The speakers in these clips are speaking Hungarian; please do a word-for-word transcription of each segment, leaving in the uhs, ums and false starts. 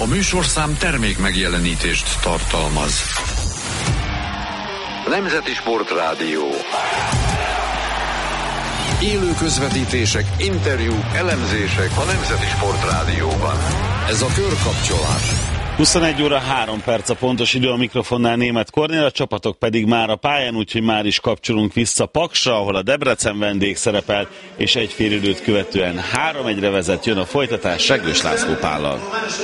műsorszám termék megjelenítést tartalmaz. Nemzeti Sportrádió. Élő közvetítések, interjúk, elemzések a Nemzeti Sportrádióban. Ez a körkapcsolás. huszonegy óra három perc a pontos idő, a mikrofonnál Németh Kornél, a csapatok pedig már a pályán, úgyhogy már is kapcsolunk vissza Paksra, ahol a Debrecen vendég szerepel, és egy fél időt követően három egyre vezet, jön a folytatás Seggős László Pállal.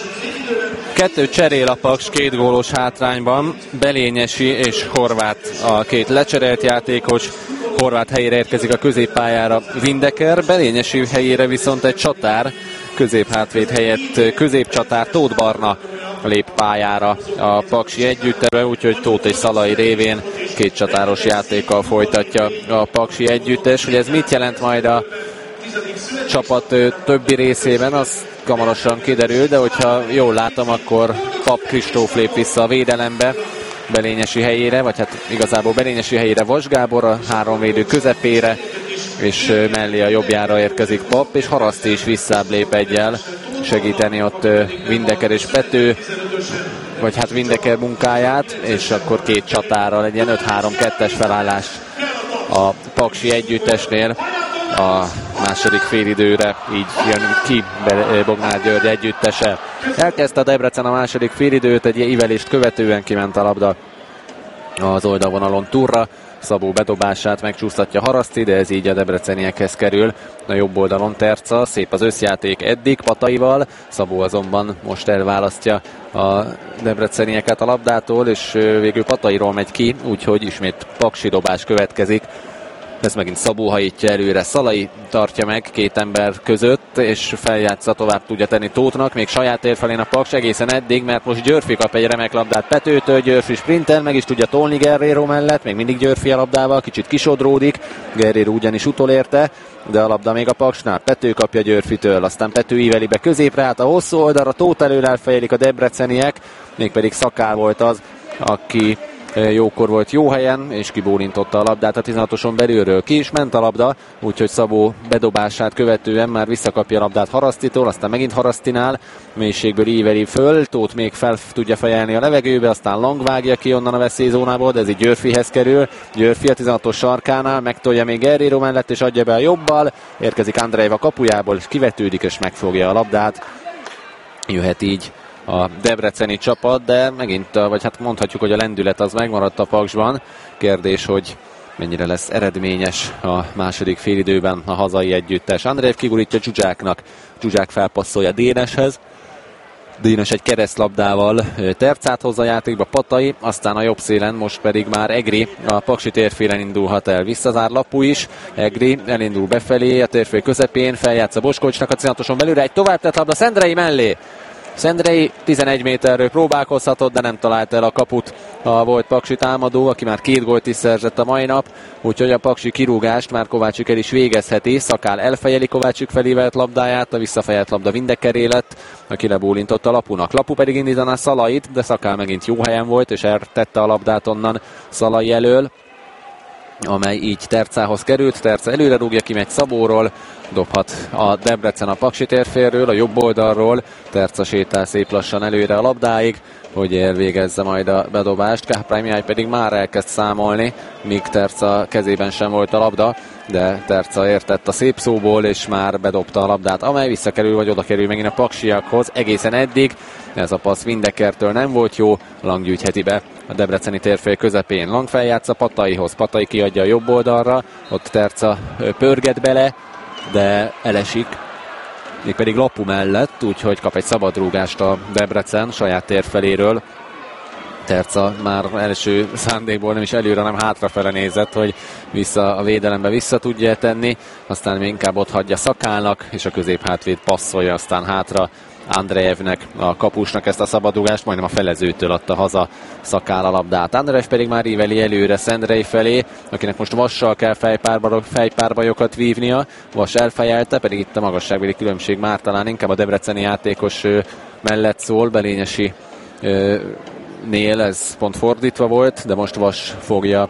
Kettő cserél a Paks két gólos hátrányban, Belényesi és Horváth a két lecserélt játékos. Horváth helyére érkezik a középpályára Windeker, Belényesi helyére viszont egy csatár, középhátvéd helyett középcsatár Tóth Barna lép pályára a paksi együttesbe, úgyhogy Tóth és Szalai révén két csatáros játékkal folytatja a paksi együttes. Hogy ez mit jelent majd a csapat többi részében, az hamarosan kiderül, de hogyha jól látom, akkor Pap Kristóf lép vissza a védelembe Belényesi helyére, vagy hát igazából Belényesi helyére Vas Gábor, a háromvédő közepére, és mellé a jobbjára érkezik Pap, és Haraszti is visszább lép egyel segíteni ott Windeker és Pető, vagy hát Windeker munkáját, és akkor két csatárral egy ilyen öt három kettes felállás a paksi együttesnél a második félidőre, így jön ki Bognár György együttese. Elkezdte a Debrecen a második félidőt, egy ívelést követően kiment a labda az oldalvonalon túlra, Szabó bedobását megcsúsztatja Haraszti, de ez így a debreceniekhez kerül. A jobb oldalon Terca, szép az összjáték eddig Pataival, Szabó azonban most elválasztja a debrecenieket a labdától, és végül Patairól megy ki, úgyhogy ismét paksi dobás következik. Ez megint Szabó hajítja előre, Szalai tartja meg két ember között, és feljátsza, tovább tudja tenni Tóthnak, még saját tér felén a Paks egészen eddig, mert most Györfi kap egy remek labdát Petőtől, Györfi sprintel, meg is tudja tolni Guerrero mellett, még mindig Györfi a labdával, kicsit kisodródik, Guerrero ugyanis utolérte, de a labda még a Paksnál, Pető kapja Györfitől, aztán Pető íveli be középre át a hosszú oldalra, Tóth elől elfejelik a debreceniek, mégpedig Szakál volt az, aki jókor volt jó helyen, és kibólintotta a labdát a tizenhatoson belülről. Ki is ment a labda, úgyhogy Szabó bedobását követően már visszakapja a labdát Harasztitól, aztán megint Harasztinál, mélységből íveli föl, Tóth még fel tudja fejelni a levegőbe, aztán Lang vágja ki onnan a veszélyzónából, de ez így Györfihez kerül. Györfi a tizenhatos sarkánál, megtolja még Guerrero mellett, és adja be a jobbal, érkezik Andreev a kapujából, kivetődik, és megfogja a labdát. Jöhet így a debreceni csapat, de megint, vagy hát mondhatjuk, hogy a lendület az megmaradt a Paksban. Kérdés, hogy mennyire lesz eredményes a második félidőben a hazai együttes. Andreev kigurítja Zsuzsáknak, Zsuzsák felpasszolja Déneshez. Dénes egy keresztlabdával Tercát hozza a játékba, Patai, aztán a jobb szélen most pedig már Egri a paksi térfélen indulhat el. Visszazár Lapú is, Egri elindul befelé a térfél közepén, feljátsza Boskovicsnak a tizenhatoson belőle, egy tovább tett labda Szendrei mellé. Szendrei tizenegy méterről próbálkozhatott, de nem talált el a kaput a volt paksi támadó, aki már két gólt is szerzett a mai nap, úgyhogy a paksi kirúgást már Kovácsik el is végezheti. Szakál elfejeli Kovácsik felívelt labdáját, a visszafejelt labda Windekeré lett, aki lebólintott a Lapunak. Lapu pedig indítaná Szalait, de Szakál megint jó helyen volt, és eltette a labdát onnan Szalai elől, amely így Tercához került. Terca előre rúgja, kimegy Szabóról, dobhat a Debrecen a paksi térfélről, a jobb oldalról. Terca sétál szép lassan előre a labdáig, hogy elvégezze majd a bedobást. Káprány Mihály pedig már elkezd számolni, míg Terca kezében sem volt a labda, de Terca értett a szép szóból, és már bedobta a labdát, amely visszakerül, vagy oda kerül megint a paksiakhoz. Egészen eddig ez a passz Windekertől nem volt jó, Lang gyűjtheti be a debreceni térfél közepén. Lang feljátsza Pataihoz, Patai kiadja a jobb oldalra, ott Terca pörget bele, de elesik, mégpedig Lapu mellett, úgyhogy kap egy szabadrúgást a Debrecen saját térfeléről. Terca már első szándékból nem is előre, nem hátrafele nézett, hogy vissza a védelembe vissza tudja tenni, aztán még inkább ott hagyja Szakálnak, és a középhátvéd passzolja aztán hátra Andreevnek, a kapusnak ezt a szabadrugást, majdnem a felezőtől adta haza Szakál a labdát. Andreev pedig már íveli előre Szendrei felé, akinek most Vassal kell fejpárbajokat vívnia. Vas elfejelte, pedig itt a magasságbeli különbség már talán inkább a debreceni játékos mellett szól, Belényesi nél ez pont fordítva volt, de most Vas fogja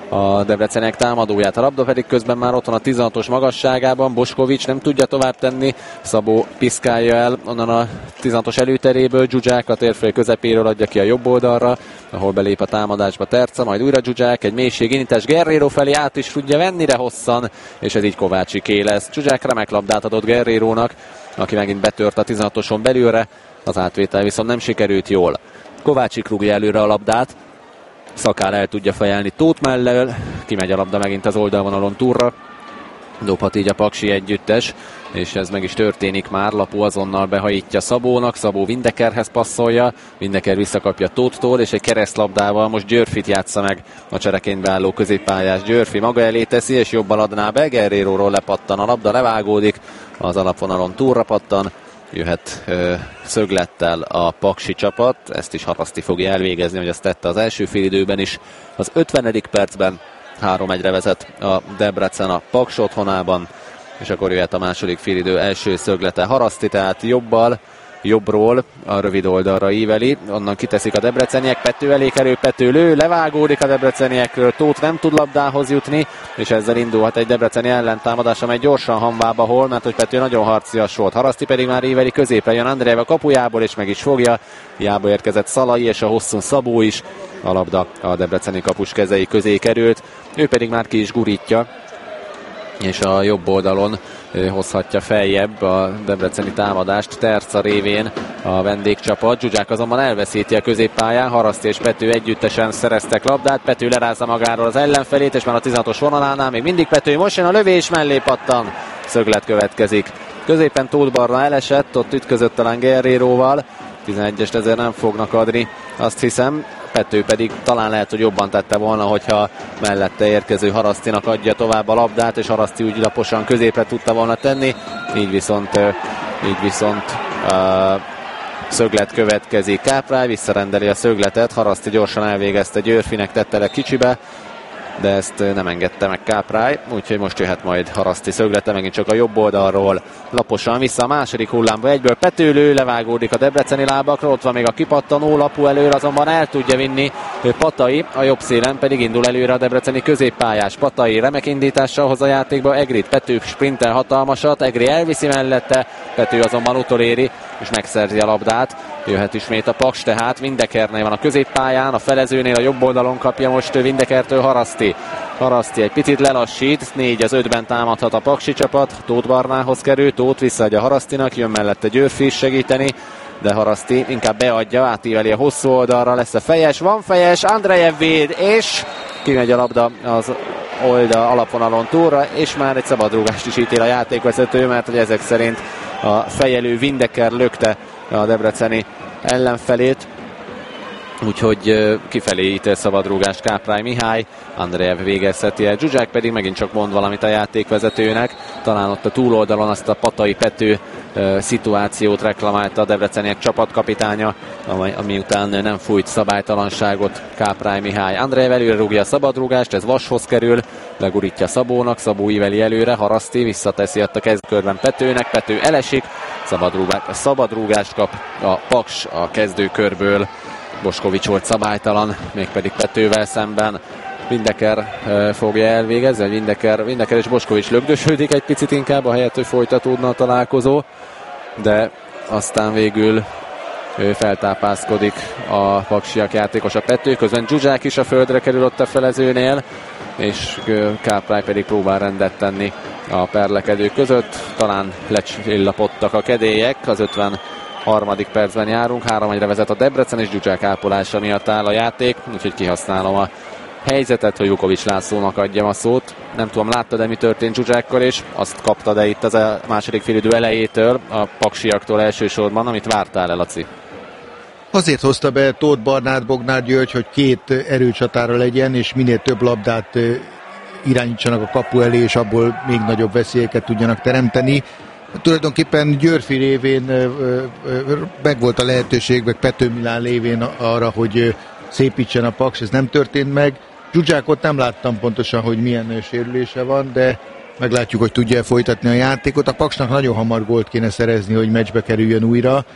a Debrecennek támadóját. A labda pedig közben már ott van a tizenhatos magasságában. Boskovics nem tudja tovább tenni. Szabó piszkálja el onnan a tizenhatos előteréből. Zsuzsák a térfél közepéről adja ki a jobb oldalra, ahol belép a támadásba Terca, majd újra Zsuzsák, egy mélység indítás Guerrero felé át is tudja venni, de hosszan, és ez így Kovácsiké lesz. Zsuzsák remek labdát adott Guerrerónak, aki megint betört a tizenhatoson belülre, az átvétel viszont nem sikerült jól. Kovácsik rúgja előre a labdát, Szakál el tudja fejelni Tóth mellől, kimegy a labda megint az oldalvonalon túlra, dobhat így a Paksi együttes, és ez meg is történik már. Lapó azonnal behajítja Szabónak, Szabó Windekerhez passzolja, Windeker visszakapja Tóthtól, és egy keresztlabdával most Györfit játsza meg a csereként beálló középpályás. Györfi maga elé teszi, és jobban adná be, Guerreróról lepattan a labda, levágódik, az alapvonalon túlra pattan, jöhet ö, szöglettel a Paksi csapat, ezt is Haraszti fogja elvégezni, hogy azt tette az első félidőben is. Az ötvenedik percben három egyre vezet a Debrecen a Paks otthonában, és akkor jöhet a második félidő első szöglete. Haraszti tehát jobbal, jobbról a rövid oldalra íveli, onnan kiteszik a debreceniek, Pető elé kerül, Pető lő, levágódik a debreceniekről, Tóth nem tud labdához jutni, és ezzel indulhat egy debreceni ellentámadás, amely gyorsan hamvába hol, mert hogy Pető nagyon harcias volt. Haraszti pedig már íveli, középre jön Andreev a kapujából, és meg is fogja, hiába érkezett Szalai, és a hosszú Szabó is, a labda a debreceni kapus kezei közé került, ő pedig már ki is gurítja, és a jobb oldalon hozhatja feljebb a debreceni támadást Terca révén a vendégcsapat. Zsuzsák azonban elveszíti a középpályán, Haraszti és Pető együttesen szereztek labdát, Pető lerázza magáról az ellenfelét, és már a tizenhatos vonalánál még mindig Pető, most jön a lövés, mellé pattan, szöglet következik. Középen Tóth Barna elesett, ott ütközött talán Guerreróval, tizenegyest ezért nem fognak adni, azt hiszem. Pető pedig talán lehet, hogy jobban tette volna, hogyha mellette érkező Harasztinak adja tovább a labdát, és Haraszti úgy laposan középre tudta volna tenni, így viszont, így viszont uh, szöglet következik. Káprály visszarendeli a szögletet, Haraszti gyorsan elvégezte, Györfinek tette le kicsibe, de ezt nem engedte meg Káprály, úgyhogy most jöhet majd Haraszti szöglete, megint csak a jobb oldalról laposan vissza a második hullámba, egyből Pető lő, levágódik a debreceni lábakra, ott van még a kipattanó, Lapú előre azonban el tudja vinni Patai, a jobb szélen pedig indul előre a debreceni középpályás. Patai remek indítással hoz a játékba Egrit, Pető sprintel hatalmasat, Egri elviszi mellette, Pető azonban utoléri, és megszerzi a labdát. Jöhet ismét a Paks, tehát Windekernél van a középpályán, a felezőnél a jobb oldalon kapja most Windekertől Haraszti. Haraszti egy picit lelassít, négy az ötben támadhat a Paksi csapat, Tóth Barnához kerül, Tóth visszaadja Harasztinak, jön mellette Györfi is segíteni, de Haraszti inkább beadja, átíveli a hosszú oldalra, lesz a fejes, van fejes, Andreev véd, és kimegy a labda az oldal alapvonalon túlra, és már egy szabadrúgást is ítél a játékvezető, mert hogy ezek szerint a fejelő Windeker lökte a debreceni ellenfelét, úgyhogy kifelé ítél szabadrúgást Káprály Mihály, Andreev végezheti el, Zsuzsák pedig megint csak mond valamit a játékvezetőnek, talán ott a túloldalon azt a Patai Pető uh, szituációt reklamálta a debreceniek csapatkapitánya, ami, ami után nem fújt szabálytalanságot Káprály Mihály. Andreev előre rúgja a szabadrúgást, ez Vashoz kerül, legurítja Szabónak, Szabó íveli előre, Haraszti visszateszi ott a kezdőkörben Petőnek, Pető elesik, szabadrúgás, szabadrúgást kap a Paks a kezdőkörből, Boskovics volt szabálytalan, mégpedig Petővel szemben. Windeker uh, fogja elvégezni, Windeker, Windeker és Boskovics lögdösödik egy picit inkább, ahelyett, hogy folytatódna a találkozó, de aztán végül ő feltápászkodik a paksiak játékos a Pető, közben Zsuzsák is a földre kerül ott a felezőnél, és Káprály pedig próbál rendet tenni a perlekedők között, talán lecsillapodtak a kedélyek, az ötvenharmadik percben járunk, három egyre vezet a Debrecen, és Zsuzsák ápolása miatt áll a játék, úgyhogy kihasználom a helyzetet, hogy Vukovics Lászlónak adjam a szót. Nem tudom, láttad, de mi történt Zsuzsákkal, és azt kaptad de itt az a második félidő elejétől, a paksiaktól elsősorban, amit vártál el, Laci? Azért hozta be Tóth Barnát Bognár György, hogy két erőcsatára legyen, és minél több labdát irányítsanak a kapu elé, és abból még nagyobb veszélyeket tudjanak teremteni. Tulajdonképpen Györfi révén megvolt a lehetőség, meg Pető Milán lévén arra, hogy szépítsen a Paks, ez nem történt meg. Zsuzsákot nem láttam pontosan, hogy milyen sérülése van, de meglátjuk, hogy tudja folytatni a játékot. A Paksnak nagyon hamar gólt kéne szerezni, hogy meccsbe kerüljön újra.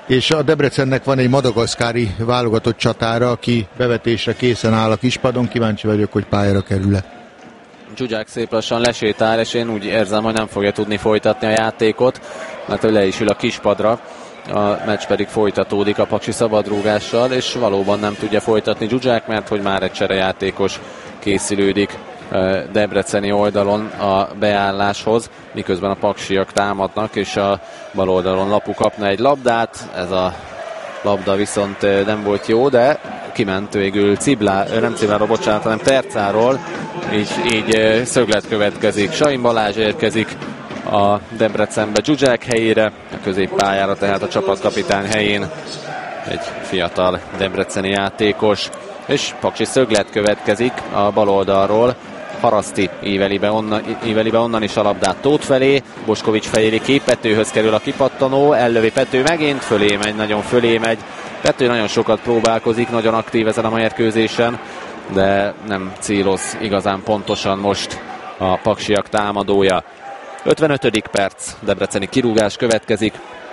és a Debrecennek van egy madagaszkári válogatott csatára, aki bevetésre készen áll a kispadon. Kíváncsi vagyok, hogy pályára kerül-e. Zsuzsák szép lassan lesétál, és én úgy érzem, hogy nem fogja tudni folytatni a játékot, mert ő le is ül a kispadra. A meccs pedig folytatódik a paksi szabadrúgással, és valóban nem tudja folytatni Zsuzsák, mert hogy már egy cserejátékos készülődik debreceni oldalon a beálláshoz, miközben a paksiak támadnak, és a bal oldalon Lapu kapna egy labdát. Ez a labda viszont nem volt jó, de kiment végül Ciblá, nem Cibláról, bocsánat, hanem Tercáról, így, így szöglet következik. Sain Balázs érkezik a Debrecenbe Zsuzsák helyére, a középpályára, tehát a csapatkapitány helyén egy fiatal debreceni játékos, és paksi szöglet következik a bal oldalról. Haraszti íveli be onnan, íveli be onnan is a labdát Tóth felé, Boskovics fejéli ki, Petőhöz kerül a kipattanó, ellövi Pető megint, fölé megy, nagyon fölé megy. Pető nagyon sokat próbálkozik, nagyon aktív ezen a mérkőzésen, de nem céloz igazán pontosan most a paksiak támadója. ötvenötödik perc, debreceni kirúgás következik.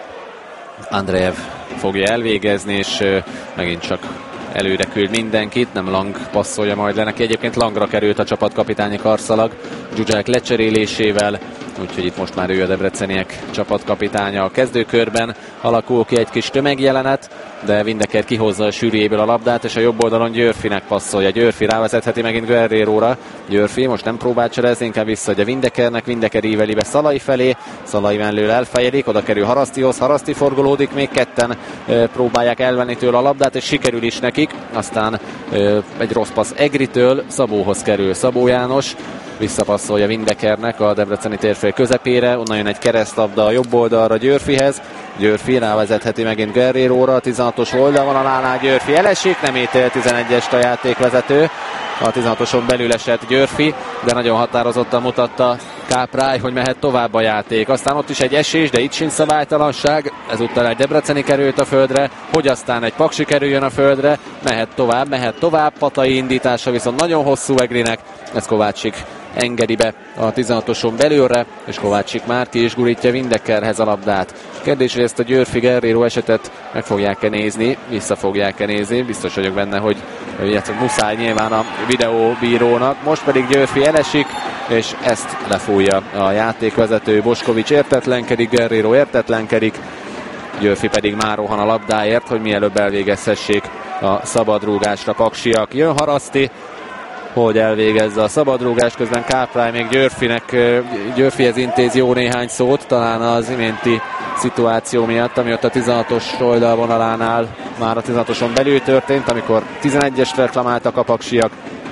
Andreev fogja elvégezni, és megint csak előre küld mindenkit, nem Lang passzolja majd le neki. Egyébként Langra került a csapatkapitányi karszalag Zsuzsák lecserélésével, úgyhogy itt most már ő a debreceniek csapatkapitánya a kezdőkörben. Alakul ki egy kis tömegjelenet, de Windecker kihozza a sűrűjéből a labdát, és a jobb oldalon Györfinek passzolja. Györfi rávezetheti megint Guerrero-ra. Györfi most nem próbál cserezni, inkább visszaadja Windeckernek. Windecker íveli be Szalai felé. Szalai mellől elfejedik, oda kerül Harasztihoz. Haraszti forgolódik, még ketten e, próbálják elvenni tőle a labdát, és sikerül is nekik. Aztán e, egy rossz passz Egritől Szabóhoz kerül. Szabó János visszapasszolja Windeckernek a debreceni térfél közepére, onnan jön egy keresztlabda a jobb oldalra Györfihez. Györfi rávezetheti megint Guerrero-ra, a tizenhatos oldalvonalánál Györfi elesik, nem ítél tizenegyest a játékvezető. A tizenhatoson belül esett Györfi, de nagyon határozottan mutatta Káprály, hogy mehet tovább a játék. Aztán ott is egy esés, de itt sincs szabálytalanság. Ezúttal egy debreceni került a földre, hogy aztán egy paksi kerüljön a földre. Mehet tovább, mehet tovább. Patai indítása viszont nagyon hosszú Egrinek. Ez Kovácsik engedi be a tizenhatoson belülre, és Kovácsik már ki is gurítja Windeckerhez a labdát. Kérdés, hogy ezt a Györfi Guerrero esetet meg fogják-e nézni, vissza fogják-e nézni, biztos vagyok benne, hogy illetve muszáj nyilván a videóbírónak. Most pedig Györfi elesik, és ezt lefújja a játékvezető. Boskovics értetlenkedik, Guerrero értetlenkedik, Györfi pedig már rohan a labdáért, hogy mielőbb elvégezhessék a szabadrúgásra paksiak. Jön Haraszti, hogy elvégezze a szabadrúgást, közben Káprály még Györfinek, Györfihez intéz jó néhány szót, talán az iménti szituáció miatt, ami ott a tizenhatos oldalvonalánál már a tizenhatoson belül történt, amikor tizenegyest reklamáltak a paksiak.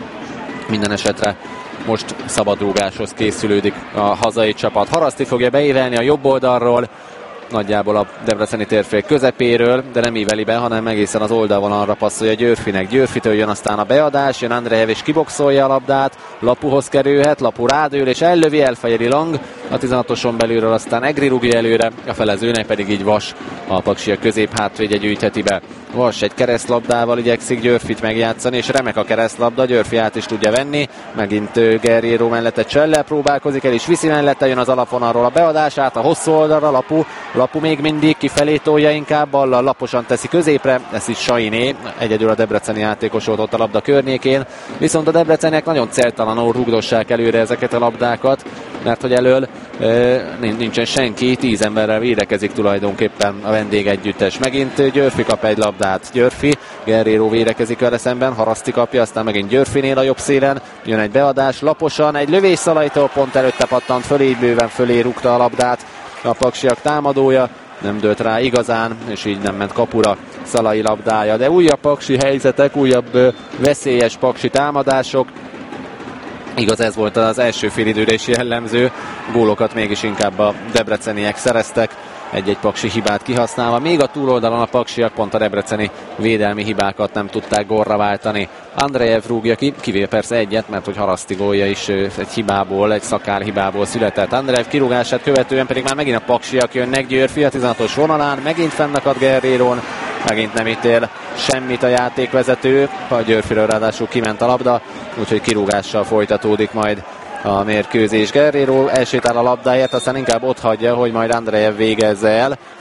Minden esetre most szabadrúgáshoz készülődik a hazai csapat. Haraszti fogja beívelni a jobb oldalról, nagyjából a debreceni térfél közepéről, de nem íveli be, hanem egészen az oldalvonalra passzolja Györfinek. Györfitől jön aztán a beadás, jön Andreev és kiboxolja a labdát, Lapuhoz kerülhet, Lapu rádől és ellövi, elfejeli Lang a tizenhatoson belülről, aztán Egri rúgja előre, a felezőnek pedig így Vas, a paksiak közép hátvédje gyűjtheti be. Vas egy keresztlabdával igyekszik Györfit megjátszani, és remek a keresztlabda, Györfi át is tudja venni, megint Guerrero mellette Csellel próbálkozik, el is viszi mellette, jön az alapvonalról a beadását, a hosszú oldalra, Lapu, Lapu még mindig kifelé tolja inkább, ballal laposan teszi középre, ez is Sainé, egyedül a debreceni játékos volt ott a labda környékén, viszont a debreceniek nagyon céltalanul rugdossák előre ezeket a labdákat, mert hogy elől e, nincsen senki, tíz emberrel védekezik tulajdonképpen a vendégegyüttes. Megint Györfi kap egy labdát, Györfi, Guerrero védekezik vele szemben, Haraszti kapja, aztán megint Györfinél a jobb szélen, jön egy beadás, laposan, egy lövés Szalaitól pont előtte pattant fölé, így bőven fölé rúgta a labdát a paksiak támadója, nem dőlt rá igazán, és így nem ment kapura Szalai labdája, de újabb paksi helyzetek, újabb veszélyes paksi támadások. Igaz, ez volt az első félidőre is jellemző, gólokat mégis inkább a debreceniek szereztek, egy-egy paksi hibát kihasználva, még a túloldalon a paksiak pont a debreceni védelmi hibákat nem tudták gólra váltani. Andreev rúgja ki, kivéve persze egyet, mert hogy Haraszti gólja is egy hibából, egy szakár hibából született. Andreev kirúgását követően pedig már megint a paksiak jönnek, Györfi a tizenhatos vonalán, megint fennakad Guerrero-n, megint nem ítél semmit a játékvezető, a Györfiről ráadásul kiment a labda, úgyhogy kirúgással folytatódik majd a mérkőzés. Guerrero elsétál a labdáért, aztán inkább ott hagyja, hogy majd Andreev végezze el.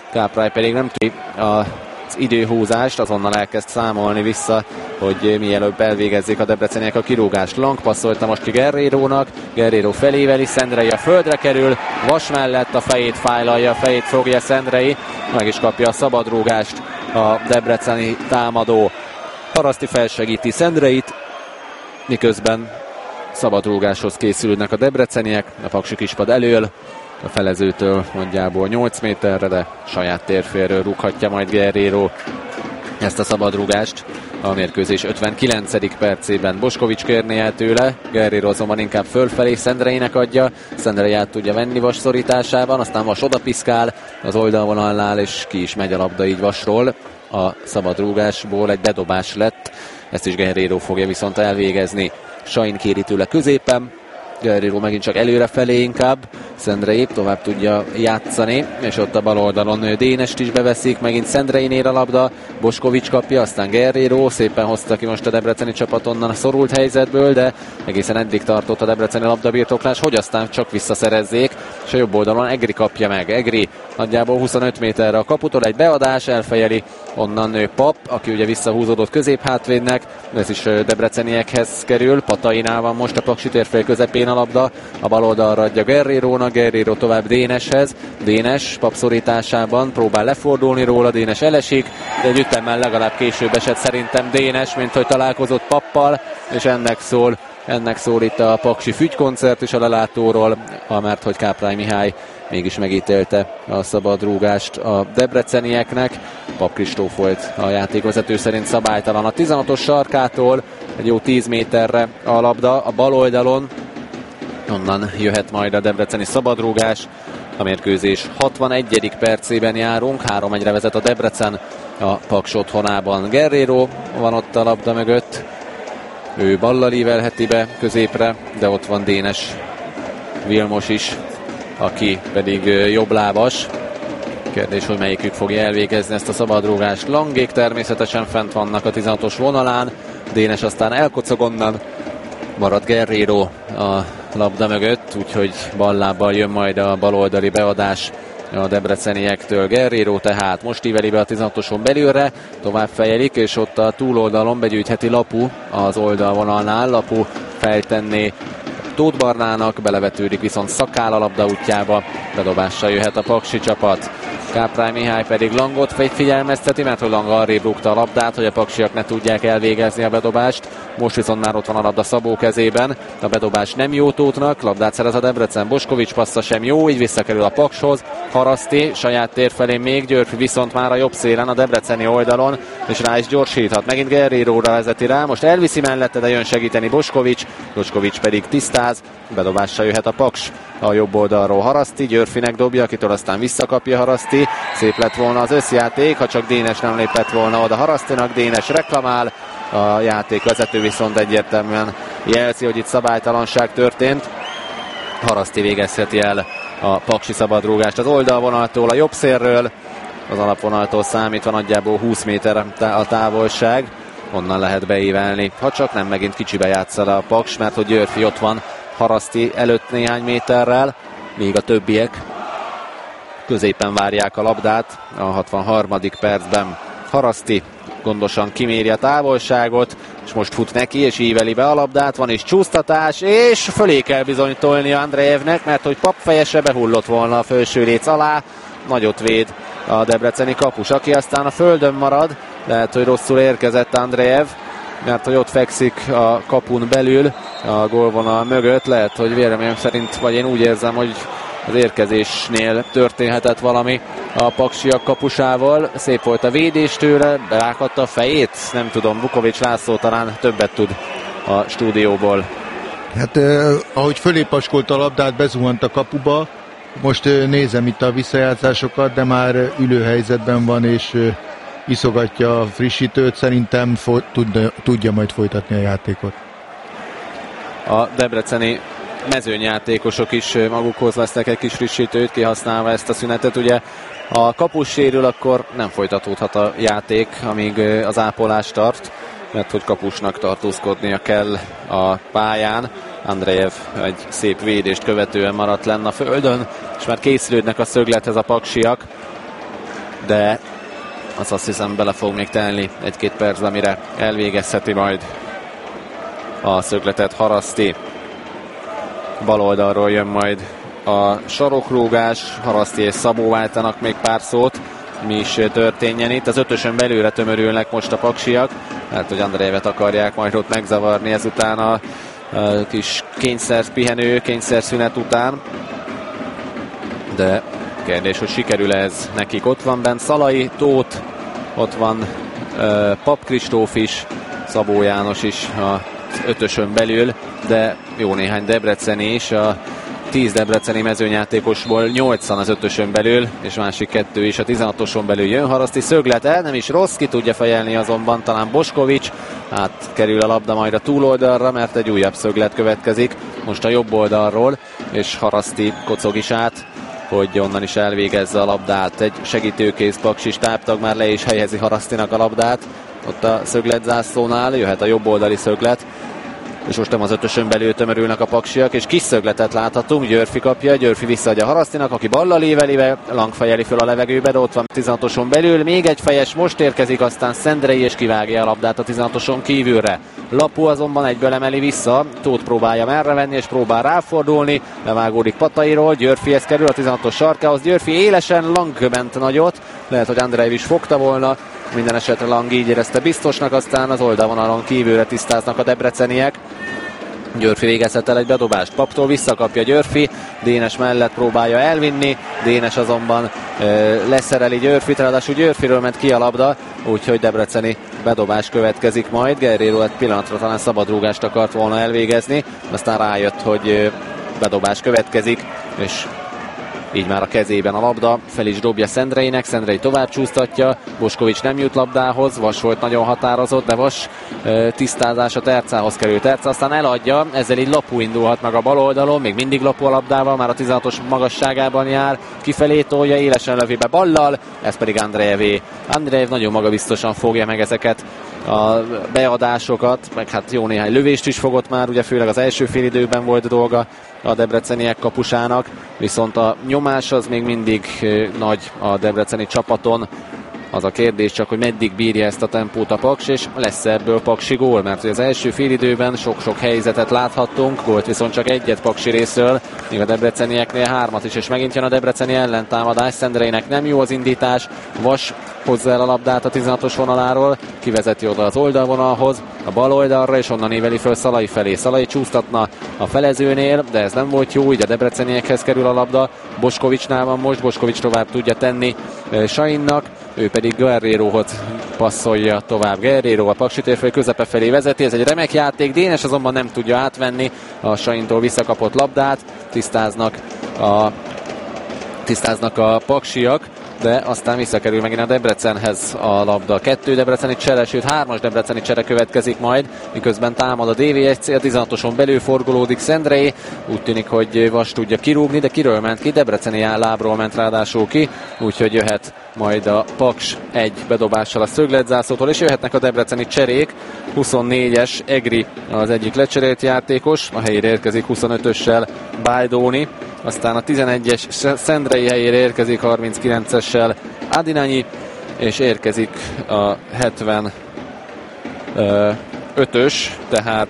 Káprály pedig nem tudja az időhúzást, azonnal elkezd számolni vissza, hogy mielőbb elvégezzék a debreceniek a kirúgást. Lang passzolta most ki Guerreirónak, Guerreiro feléveli, Szendrei a földre kerül, Vas mellett a fejét fájlalja, a fejét fogja Szendrei, meg is kapja a szabadrúgást a debreceni támadó. Haraszti felsegíti Szendreit, miközben szabadrúgáshoz készülnek a debreceniek, a Paksi Kispad elől, a felezőtől mondjából nyolc méterre, de saját térfélről rúghatja majd Guerreiro ezt a szabadrúgást. A mérkőzés ötvenkilencedik percében Boskovics kérné el tőle, Guerreiro azonban inkább fölfelé Szendreinek adja, Szendrei át tudja venni Vas szorításában, aztán Vas odapiszkál az oldalvonalnál, és ki is megy a labda így Vasról. A szabadrúgásból egy bedobás lett, ezt is Guerreiro fogja viszont elvégezni. Sain kéri tőle középen, Guerreiro megint csak előrefelé inkább, Szendrei tovább tudja játszani, és ott a bal oldalon Dénest is beveszik, megint Szendreinél a labda, Boskovics kapja, aztán Guerreiro szépen hozta ki most a debreceni csapat onnan a szorult helyzetből, de egészen eddig tartott a debreceni labdabirtoklás, hogy aztán csak visszaszerezzék, és a jobb oldalon Egri kapja meg, Egri nagyjából huszonöt méterre a kaputól, egy beadás, elfejeli onnan ő Pap, aki ugye visszahúzódott középhátvédnek, ez is debreceniekhez kerül, Patainál van most a Paksi térfél közepén a labda, a bal oldalra adja Guerreirónak, Guerreiro tovább Déneshez, Dénes Pap szorításában próbál lefordulni róla, Dénes elesik, de egy ütemmel legalább később esett szerintem Dénes, mint hogy találkozott Pappal, és ennek szól ennek szól itt a Paksi fügykoncert is a lelátóról, mert hogy Káprály Mihály mégis megítélte a szabadrúgást a debrecenieknek. Pap Kristóf volt a játékvezető szerint szabálytalan a tizenhatos sarkától, egy jó tíz méterre a labda a bal oldalon, onnan jöhet majd a debreceni szabadrúgás. A mérkőzés hatvanegyedik percében járunk, három egyre vezet a Debrecen a Paks otthonában. Guerreiro van ott a labda mögött, ő ballal ívelheti be középre, de ott van Dénes Vilmos is, aki pedig jobblábas. Kérdés, hogy melyikük fogja elvégezni ezt a szabadrúgást. Langék természetesen fent vannak a tizenhatos vonalán, Dénes aztán elkocog onnan, marad Guerreiro a labda mögött, úgyhogy ballábbal jön majd a baloldali beadás a debreceniektől. Guerreiro tehát most íveli be a tizenhatoson belülre, tovább fejelik, és ott a túloldalon begyűjtheti Lapu az oldalvonalnál, Lapu feltenné Tóth Barnának, belevetődik viszont Szakál a labda útjába, bedobással jöhet a paksi csapat. Káprály Mihály pedig Langot figyelmezteti, mert hogy Lang arrébb rúgta a labdát, hogy a paksiak ne tudják elvégezni a bedobást. Most viszont már ott van a labda Szabó kezében. A bedobás nem jó Tóthnak, labdát szerez a Debrecen, Boskovics passza sem jó, így visszakerül a Pakshoz. Haraszti saját tér felé még, Györfi viszont már a jobb szélen, a debreceni oldalon, és rá is gyorsíthat. Megint Guerreiróra vezeti rá, most elviszi mellette, de jön segíteni Boskovics, Boskovics pedig tisztáz, bedobással jöhet a Paks. A jobb oldalról Haraszti, Györfinek dobja, akitől aztán visszakapja Haraszti. Szép lett volna az összjáték, ha csak Dénes nem lépett volna oda Harasztinak, Dénes reklamál, a játékvezető viszont egyértelműen jelzi, hogy itt szabálytalanság történt. Haraszti végezheti el a paksi szabadrúgást az oldalvonaltól, a jobb szélről, az alapvonaltól számítva nagyjából húsz méter a távolság, onnan lehet beívelni, ha csak nem megint kicsibe játssza le a Paks, mert hogy Györfi ott van Haraszti előtt néhány méterrel, míg a többiek középen várják a labdát. A hatvanharmadik percben Haraszti gondosan kiméri a távolságot, és most fut neki, és íveli be a labdát, van is csúsztatás, és fölé kell bizony tolni Andrejevnek, mert hogy papfejesre behullott volna a felső léc alá, nagyot véd a debreceni kapus, aki aztán a földön marad, lehet, hogy rosszul érkezett Andrejev, mert hogy ott fekszik a kapun belül, a gólvonal mögött, lehet, hogy véleményem szerint, vagy én úgy érzem, hogy az érkezésnél történhetett valami a paksiak kapusával. Szép volt a védés tőle, berághatta a fejét, nem tudom, Vukovics László talán többet tud a stúdióból. Hát eh, ahogy fölé paskolt a labdát, bezuhant a kapuba, most eh, nézem itt a visszajátszásokat, de már ülőhelyzetben van, és eh, iszogatja a frissítőt, szerintem fo- tud, tudja majd folytatni a játékot. A debreceni mezőnyjátékosok is magukhoz vesznek egy kis frissítőt, kihasználva ezt a szünetet. Ugye a kapus sérül, akkor nem folytatódhat a játék, amíg az ápolás tart, mert hogy kapusnak tartózkodnia kell a pályán. Andrejev egy szép védést követően maradt lenne a földön, és már készülődnek a szöglethez a paksiak. de az azt hiszem bele fog még telni egy-két percben, mire elvégezheti majd a szögletet Haraszti. Bal oldalról jön majd a sarokrúgás, Haraszti és Szabó váltanak még pár szót, mi is történjen itt. Az ötösön belőle tömörülnek most a paksiak, hát hogy Andrejevet akarják majd ott megzavarni ezután a, a kis kényszer pihenő, kényszer szünet után. De kérdés, hogy sikerül ez nekik. Ott van bent Szalai, Tóth, ott van uh, Pap Kristóf is, Szabó János is a ötösön belül, de jó néhány debreceni is, a tíz debreceni mezőnyjátékosból nyolcan az ötösön belül, és másik kettő is a tizenhatoson belül jön. Haraszti szöglet el, nem is rossz, ki tudja fejelni azonban talán Boskovics, hát kerül a labda majd a túloldalra, mert egy újabb szöglet következik, most a jobb oldalról, és Haraszti kocog is át, hogy onnan is elvégezze a labdát. Egy segítőkész paksi stábtag már le is helyezi Harasztinak a labdát, ott a szögletzászlónál jöhet a jobb oldali szöglet, és most nem az ötösön belül tömörülnek a paksiak, és kis szögletet láthatunk, Györfi kapja, Györfi visszaadja Harasztinak, aki ballal évelivel, Lang fejeli föl a levegőbe, de ott van tizenhatoson belül, még egy fejes most érkezik, aztán Szendrei, és kivágja a labdát a tizenhatoson kívülre. Lapó azonban egyből emeli vissza, Tóth próbálja merre venni, és próbál ráfordulni, levágódik Patairól, Györfihez kerül a tizenhatos sarkához, Györfi élesen, Lang ment nagyot, lehet, hogy Andrej is fogta volna, minden esetre Lang így érezte biztosnak, aztán az oldalvonalon kívülre tisztáznak a debreceniek. Györfi végezhet el egy bedobást, Paptól visszakapja Györfi, Dénes mellett próbálja elvinni, Dénes azonban e, leszereli Györfit, ráadásul Györfiről ment ki a labda, úgyhogy debreceni bedobás következik majd. Guerrero egy pillanatra talán szabadrúgást akart volna elvégezni, aztán rájött, hogy bedobás következik, és így már a kezében a labda, fel is dobja Szendreinek, Szendrei tovább csúsztatja, Boskovics nem jut labdához, Vas volt nagyon határozott, de Vas e, tisztázása Tercához került. Terca aztán eladja, ezzel így Lapú indulhat meg a bal oldalon, még mindig Lapú a labdával, már a tizenhatos magasságában jár, kifelé tolja, élesen lövi be ballal, ez pedig Andrejevé. Andrejev nagyon magabiztosan fogja meg ezeket a beadásokat, meg hát jó néhány lövést is fogott már, ugye főleg az első félidőben volt dolga a debreceniek kapusának, viszont a nyomás az még mindig nagy a debreceni csapaton. Az a kérdés csak, hogy meddig bírja ezt a tempót a Paks, és lesz ebből paksi gól, mert az első félidőben sok-sok helyzetet láthattunk, gólt viszont csak egyet paksi részről, míg a debrecenieknél hármat is, és megint jön a debreceni ellentámadás, Szendreinek nem jó az indítás, Vas hozza el a labdát a tizenhatos vonaláról, kivezeti oda az oldalvonalhoz, a bal oldalra, és onnan éveli föl Szalai felé. Szalai csúsztatna a felezőnél, de ez nem volt jó, így a debreceniekhez kerül a labda, Boskovicsnál van most, Boskovics tovább tudja tenni Sainnak, ő pedig Guerrerohoz passzolja tovább. Guerrero a Paksi térfél közepe felé vezeti, ez egy remek játék, Dénes azonban nem tudja átvenni a Saintól visszakapott labdát, tisztáznak a, tisztáznak a paksiak, de aztán visszakerül megint a Debrecenhez a labda. Kettő debreceni csere, sőt hármas debreceni csere következik majd, miközben támad a dé vé egy cé, a tizenhatoson belül forgolódik Szendrei, úgy tűnik, hogy Vas tudja kirúgni, de kiről ment ki? Debreceni lábról ment ráadásul ki, úgyhogy jöhet majd a Paks egy bedobással a szögletzászlótól, és jöhetnek a debreceni cserék. huszonnégyes Egri az egyik lecserélt játékos, a helyére érkezik huszonötössel Bajdóni, aztán a tizenegyes Szendrei helyére érkezik harminckilencessel Adinanyi, és érkezik a hetvenötös, tehát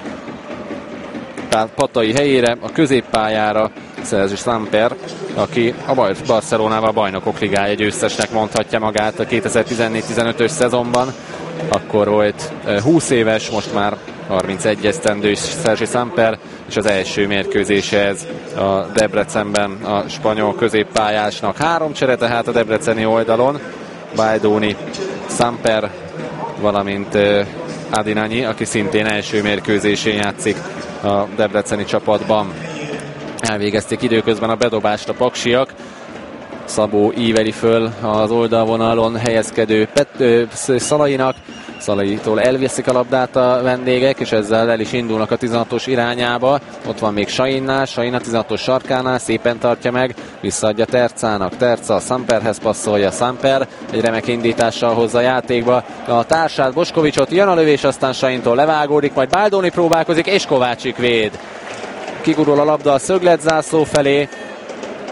Patai helyére, a középpályára Sergi Samper, aki a Barcelonával bajnokok ligája győztesnek mondhatja magát a kétezer-tizennégy tizenötös szezonban. Akkor volt húsz éves, most már harmincegy esztendős Sergi Samper, és az első mérkőzése ez a Debrecenben a spanyol középpályásnak. Három csere tehát a debreceni oldalon, Bajdóni, Samper, valamint Adinanyi, aki szintén első mérkőzésén játszik a debreceni csapatban. Elvégezték időközben a bedobást a paksiak. Szabó íveli föl az oldalvonalon helyezkedő Pet- ö, Szalainak. Szalaitól elveszik a labdát a vendégek, és ezzel el is indulnak a tizenhatos irányába. Ott van még Sainnál, Sain a tizenhatos sarkánál, szépen tartja meg, visszaadja Tercának. Terca a Samperhez passzolja, Samper egy remek indítással hozza a játékba a társát, Boskovicsot, jön a lövés, aztán Saintól levágódik, majd Báldóni próbálkozik, és Kovácsik véd. Kigurul a labda a szögletzászló felé,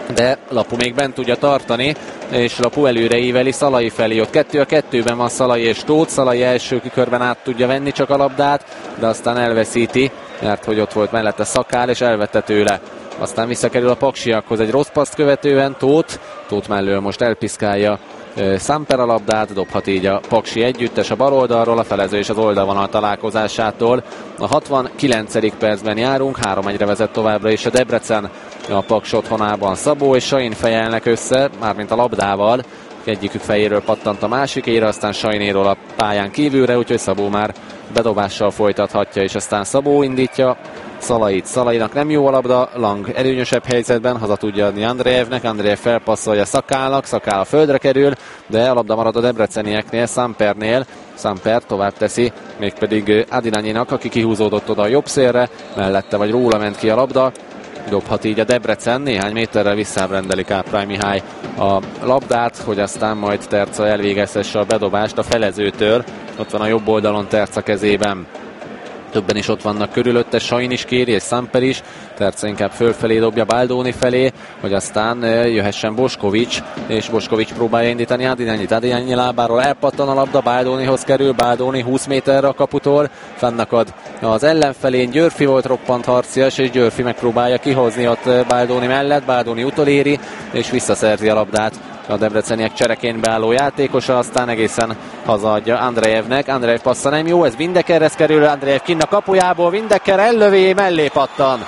de Lapu még bent tudja tartani, és Lapu előre íveli Szalai felé. Ott kettő a kettőben van Szalai és Tóth. Szalai első körben át tudja venni csak a labdát, de aztán elveszíti, mert hogy ott volt mellette Szakál, és elvette tőle. Aztán visszakerül a paksiakhoz egy rossz paszt követően Tóth. Tóth mellől most elpiszkálja Samper a labdát, dobhat így a paksi együttes a bal oldalról, a felező és az oldalvonal találkozásától. A hatvankilencedik percben járunk, három egyre vezet továbbra is a Debrecen a Paks otthonában. Szabó és Sain fejelnek össze, mármint a labdával. Egyikük fejéről pattant a másikére, aztán Sainéról a pályán kívülre, úgyhogy Szabó már bedobással folytathatja, és aztán Szabó indítja Szalait. Szalainak nem jó a labda, Lang előnyösebb helyzetben, haza tudja adni Andrejevnek, Andrejev felpasszolja Szakálnak, Szakál a földre kerül, de a labda marad a debrecenieknél, Sampernél. Samper tovább teszi, mégpedig Adinanyinak, aki kihúzódott oda a jobb szélre, mellette vagy róla ment ki a labda. Dobhat így a Debrecen, néhány méterrel visszábrendeli Káprály Mihály a labdát, hogy aztán majd Terca elvégezhesse a bedobást a felezőtől. Ott van a jobb oldalon Terca kezében. Többen is ott vannak körülötte, Sain is kéri, és Samper is. Terca inkább fölfelé dobja Baldoni felé, hogy aztán jöhessen Boskovics, és Boskovics próbálja indítani Adinanyit. Adinanyi lábáról elpattan a labda, Baldonihoz kerül, Baldoni húsz méterre a kaputól, fennakad az ellenfelén, Györfi volt roppant harcias, és Györfi megpróbálja kihozni ott Baldoni mellett, Baldoni utoléri, és visszaszerzi a labdát a debreceniek csereként beálló játékosa, aztán egészen hazaadja Andrejevnek. Andrejev passza nem jó, ez Windekerhez kerül, Andrejev kinn a kapujából, Windeker ellövé, mellé pattan.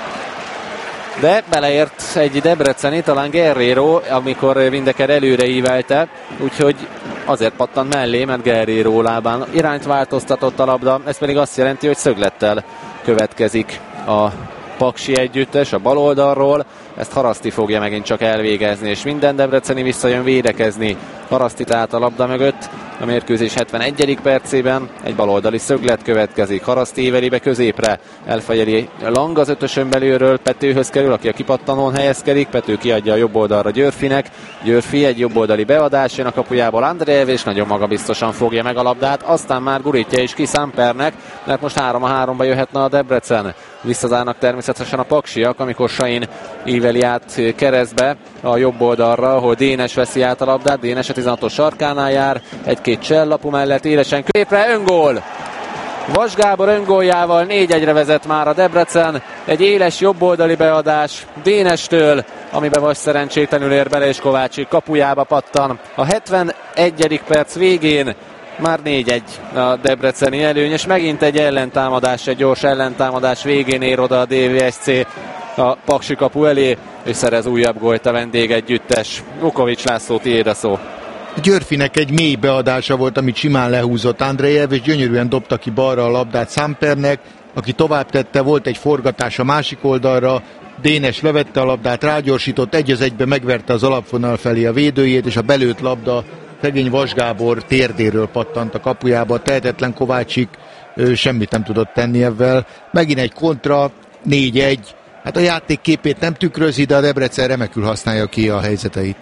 De beleért egy debreceni, talán Guerrero, amikor Windeker előre ívelte, úgyhogy azért pattan mellé, mert Guerrero lábán irányt változtatott a labda, ez pedig azt jelenti, hogy szöglettel következik a paksi együttes a bal oldalról, ezt Haraszti fogja megint csak elvégezni, és minden debreceni visszajön védekezni. Haraszti tehát a labda mögött, a mérkőzés hetvenegyedik percében egy baloldali szöglet következik. Haraszti éveli be középre, elfejeli Lang az ötösön belülről, Petőhöz kerül, aki a kipattanón helyezkedik, Pető kiadja a jobb oldalra Györfinek, Györfi egy jobboldali beadás, jön a kapujából Andrejev, és nagyon magabiztosan fogja meg a labdát, aztán már gurítja is ki Sampernek, mert most három a háromba jöhetne a Debrecen. Visszazárnak természetesen a paksiak, amikor Sain íveli át keresztbe a jobb oldalra, ahol Dénes veszi át a labdát, Dénes a tizenhatos sarkánál jár, egy-két csellapu mellett élesen középre, öngól! Vas Gábor öngóljával négy egyre vezet már a Debrecen, egy éles jobboldali beadás Dénestől, amiben Vas szerencsétlenül ér bele, és Kovácsik kapujába pattan. A hetvenegyedik perc végén már négy egy a debreceni előny, és megint egy ellentámadás, egy gyors ellentámadás végén ér oda a dé vé es cé a paksi kapu elé, és szerez újabb gólt a vendégegyüttes. Vukovics László, tiéd a szó. Györfinek egy mély beadása volt, amit simán lehúzott Andrejev, és gyönyörűen dobta ki balra a labdát Sampernek, aki tovább tette, volt egy forgatás a másik oldalra, Dénes levette a labdát, rágyorsított, egy az egybe megverte az alapvonal felé a védőjét, és a belőtt labda szegény Vas Gábor térdéről pattant a kapujába, tehetetlen Kovácsik ő semmit nem tudott tenni ebben. Megint egy kontra, négy egy. Hát a játék képét nem tükrözi, de a Debrecen remekül használja ki a helyzeteit.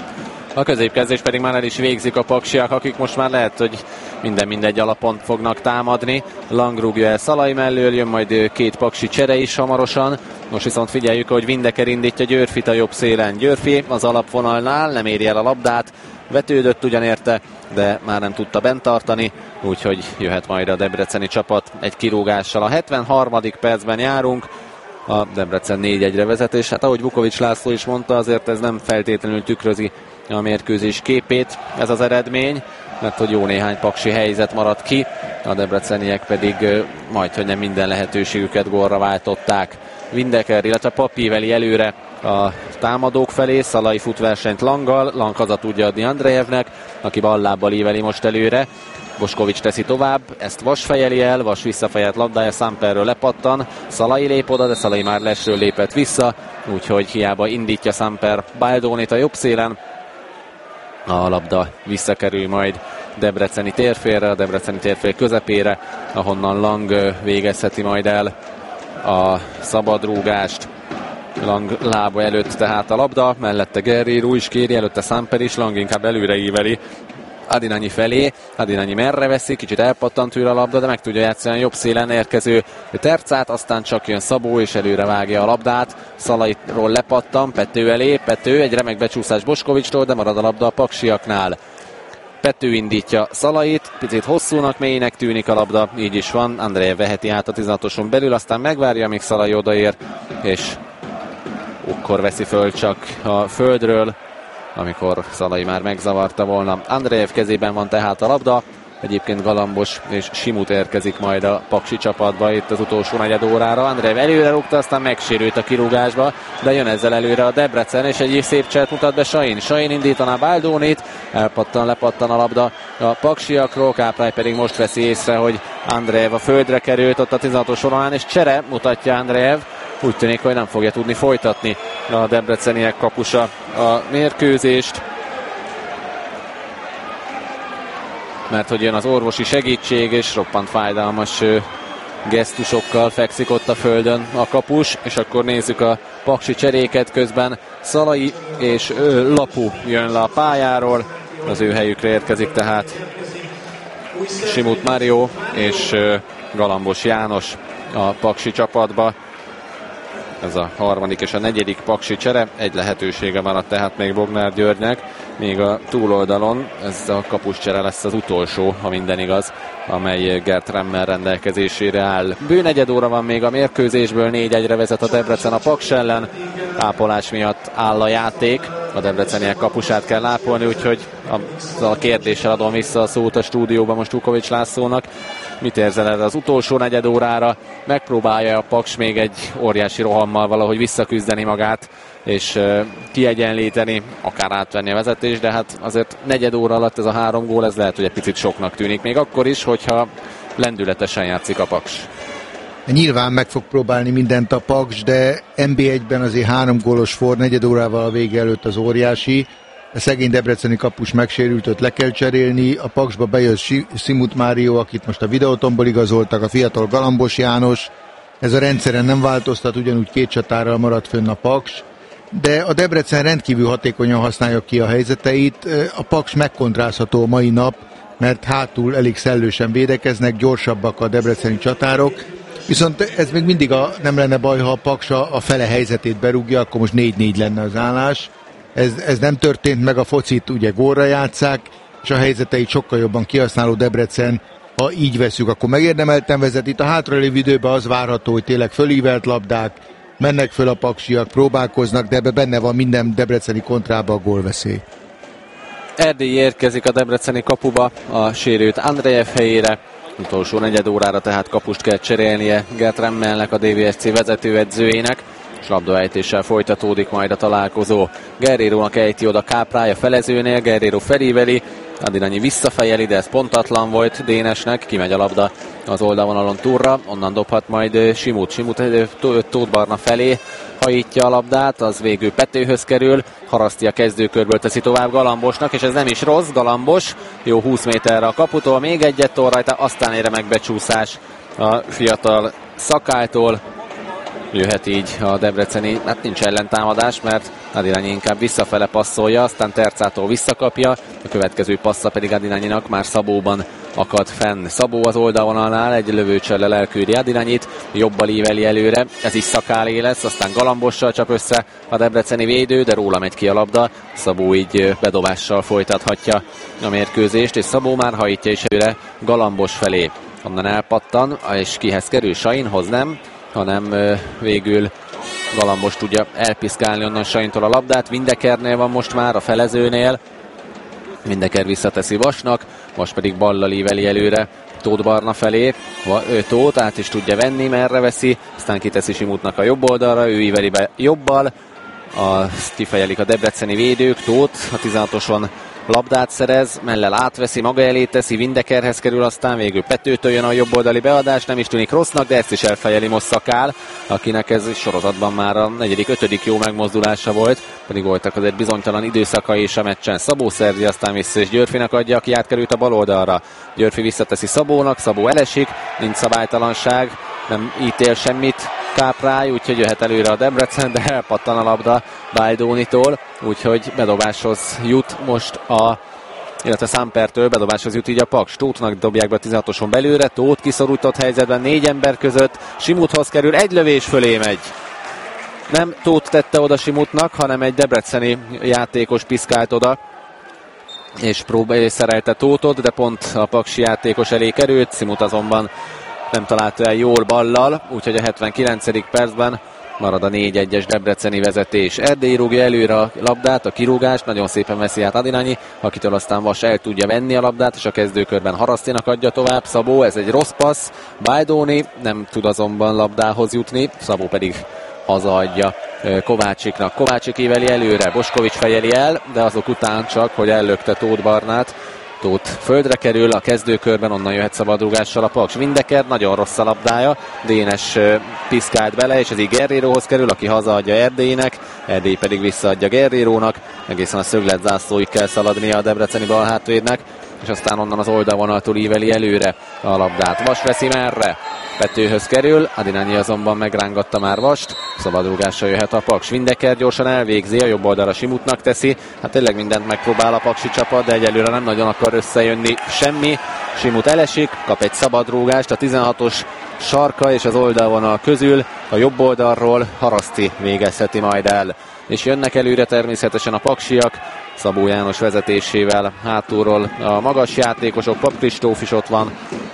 A középkezdés pedig már el is végzik a paksiak, akik most már lehet, hogy minden mindegy alapon fognak támadni. Lang rúgja el Szalai mellől, jön majd két paksi csere is hamarosan. Most viszont figyeljük, hogy Windeker indítja Györfit a jobb szélen. Györfi az alapvonalnál nem éri el a labdát, vetődött ugyan érte, de már nem tudta bent tartani, úgyhogy jöhet majd a debreceni csapat egy kirúgással. A hetvenharmadik percben járunk, a Debrecen négy egyre vezet, és hát ahogy Vukovics László is mondta, azért ez nem feltétlenül tükrözi a mérkőzés képét, ez az eredmény, mert hogy jó néhány paksi helyzet maradt ki, a debreceniek pedig majd, hogy nem minden lehetőségüket gólra váltották. Windeker, illetve Papi veli előre a támadók felé, Szalai fut versenyt Langgal, Lang haza tudja adni Andrejevnek, aki ballábbal íveli most előre. Boskovics teszi tovább, ezt Vas fejeli el, Vas visszafejelt labdája Samperről lepattan, Szalai lép oda, de Szalai már lesről lépett vissza, úgyhogy hiába indítja Samper Baldonit a jobb szélen. A labda visszakerül majd debreceni térfélre, a debreceni térfél közepére, ahonnan Lang végezheti majd el a szabadrúgást. Lang lába előtt tehát a labda, mellette Guerrero is kéri, előtte Samper is, Lang inkább előre íveli Adinanyi felé, Adinanyi merre veszi, kicsit elpattant tőle a labda, de meg tudja játszani a jobb szélen érkező Tercát, aztán csak jön Szabó és előre vágja a labdát, Szalaitról lepattan, Pető elé, Pető, egy remek becsúszás Boskovicstól, de marad a labda a paksiaknál. Pető indítja Szalait, picit hosszúnak, mélynek tűnik a labda, így is van, Andrejev veheti át a tizenhatoson belül, aztán megvárja, amíg Szalai odaér, és akkor veszi föl csak a földről, amikor Szalai már megzavarta volna. Andrejev kezében van tehát a labda, egyébként Galambos és Simut érkezik majd a paksi csapatba itt az utolsó negyed órára. Andrejev előre rúgta, aztán megsérült a kirúgásba, de jön ezzel előre a Debrecen, és egy szép cselt mutat be Sain. Sain indítaná Baldónit, elpattan, lepattan a labda a paksiakról, Káprály pedig most veszi észre, hogy Andrejev a földre került ott a tizenhatos során, és csere mutatja Andrejev. Úgy tűnik, hogy nem fogja tudni folytatni a debreceniek kapusa a mérkőzést, mert hogy jön az orvosi segítség, és roppant fájdalmas gesztusokkal fekszik ott a földön a kapus, és akkor nézzük a paksi cseréket. Közben Szalai és ő, Lapu jön le a pályáról, az ő helyükre érkezik tehát Simut Mário és Galambos János a paksi csapatba. Ez a harmadik és a negyedik paksi csere, egy lehetősége maradt tehát még Bognár Györgynek, még a túloldalon ez a kapus csere lesz az utolsó, ha minden igaz, amely Gert Remmel rendelkezésére áll. Bő negyed óra van még a mérkőzésből, négy egyre vezet a Debrecen a Paks ellen, ápolás miatt áll a játék, a debreceniek kapusát kell ápolni, úgyhogy a kérdéssel adom vissza a szót a stúdióban most Vukovics Lászlónak. Mit érzel erre az utolsó negyed órára? Megpróbálja a Paks még egy óriási rohammal valahogy visszaküzdeni magát, és uh, kiegyenlíteni, akár átvenni a vezetést, de hát azért negyed óra alatt ez a három gól, ez lehet, hogy egy picit soknak tűnik, még akkor is, hogyha lendületesen játszik a Paks. Nyilván meg fog próbálni mindent a Paks, de en bé egyben azért három gólos for, negyed órával a vége előtt az óriási. A szegény debreceni kapus megsérült, őt le kell cserélni, a Paksba bejött Simut Mário, akit most a videótomból igazoltak, a fiatal Galambos János. Ez a rendszeren nem változtat, ugyanúgy két csatárral maradt fönn a Paks, de a Debrecen rendkívül hatékonyan használja ki a helyzeteit. A Paks megkontrázható a mai nap, mert hátul elég szellősen védekeznek, gyorsabbak a debreceni csatárok, viszont ez még mindig a, nem lenne baj, ha a Paks a fele helyzetét berúgja, akkor most négy négy lenne az állás. Ez, ez nem történt meg, a focit ugye gólra játsszák, és a helyzeteit sokkal jobban kihasználó Debrecen, ha így veszük, akkor megérdemelten vezet. Itt a hátralévő időben az várható, hogy tényleg fölívelt labdák, mennek föl a paksiak, próbálkoznak, de ebbe benne van minden debreceni kontrába a gólveszély. Erdély érkezik a debreceni kapuba a sérült Andrejev helyére. Utolsó negyed órára tehát kapust kell cserélnie Gert Remmelnek, a dé vé es cé vezetőedzőjének, és labdaejtéssel folytatódik majd a találkozó. Guerrero-nak ejti oda Káprály a felezőnél, Guerrero felíveli, Adinanyi visszafejeli, de ez pontatlan volt Dénesnek, kimegy a labda az oldalvonalon túlra, onnan dobhat majd Simut. Simut Tóth Barna felé hajítja a labdát, az végül Petőhöz kerül, Haraszti a kezdőkörből teszi tovább Galambosnak, és ez nem is rossz, Galambos jó húsz méterre a kaputól, még egyet tol rajta, aztán ére meg becsúszás a fiatal Szakálytól. Jöhet így a debreceni, hát nincs ellentámadás, mert Adinanyi inkább visszafele passzolja, aztán Tercától visszakapja, a következő passza pedig Adinanyinak már Szabóban akad fenn. Szabó az oldalvonalnál egy lövőcsellel elküldi Adinanyit, jobbal íveli előre, ez is Szakálé lesz, aztán Galambossal csap össze a debreceni védő, de róla megy ki a labda, Szabó így bedobással folytathatja a mérkőzést, és Szabó már hajítja is előre Galambos felé. Onnan elpattan, és kihez kerül? Sainhoz nem, hanem végül Galambos tudja elpiszkálni onnan Saintól a labdát. Windekernél van most már, a felezőnél. Windeker visszateszi Vasnak, Vas pedig ballal íveli előre Tóth Barna felé. Ő Tóth át is tudja venni, merre veszi, aztán kiteszi Simutnak a jobb oldalra, ő íveli be jobbal. Azt kifejelik a debreceni védők, Tóth a tizenhatoson labdát szerez, mellel átveszi, maga elé teszi, Windekerhez kerül, aztán végül Petőtől jön a jobboldali beadás, nem is tűnik rossznak, de ezt is elfejeli most Szakál, akinek ez sorozatban már a negyedik, ötödik jó megmozdulása volt, pedig voltak azért bizonytalan időszakai is a meccsen. Szabó szerzi, aztán vissza és Györfinek adja, aki átkerült a bal oldalra. Györfi visszateszi Szabónak, Szabó elesik, nincs szabálytalanság, nem ítél semmit Káprály, úgyhogy jöhet előre a Debrecen, de elpattan a labda Baldónitól, úgyhogy bedobáshoz jut most a illetve Sampertől bedobáshoz jut így a Paks. Tóthnak dobják be a tizenhatoson belőle, Tóth kiszorított helyzetben négy ember között, Simuthoz kerül, egy lövés fölé megy. Nem Tóth tette oda Simutnak, hanem egy debreceni játékos piszkált oda, és próbálja szerelte Tóthot, de pont a paksi játékos elé került, Simut azonban nem találta el jól ballal, úgyhogy a hetvenkilencedik percben marad a négy egyes debreceni vezetés. Erdély rúgja előre a labdát, a kirúgást, nagyon szépen veszi át Adinányi, akitől aztán Vas el tudja venni a labdát, és a kezdőkörben Harasztinak adja tovább. Szabó, ez egy rossz passz, Bajdóni nem tud azonban labdához jutni, Szabó pedig hazaadja Kovácsiknak. Kovácsik éveli előre, Boskovics fejeli el, de azok után csak, hogy ellökte Tóth Barnát. Tóth földre kerül a kezdőkörben, onnan jöhet szabadrúgással a Paks. Windecker, nagyon rossz a labdája, Dénes piszkált bele, és ez így Guerreirohoz kerül, aki hazaadja Erdélynek, Erdély pedig visszaadja Guerreirónak, egészen a szöglet zászlóig kell szaladnia a debreceni balhátvédnek, és aztán onnan az oldalvonaltól íveli előre a labdát. Vas veszi merre, Petőhöz kerül, Adinányi azonban megrángatta már Vast, szabadrúgással jöhet a Paks. Windecker gyorsan elvégzi, a jobb oldalra Simutnak teszi, hát tényleg mindent megpróbál a paksi csapat, de egyelőre nem nagyon akar összejönni semmi. Simut elesik, kap egy szabadrúgást, a tizenhatos sarka és az oldalvonal közül, a jobb oldalról Haraszti végezheti majd el. És jönnek előre természetesen a paksiak, Szabó János vezetésével hátulról a magas játékosok, Pap Kristóf is ott van,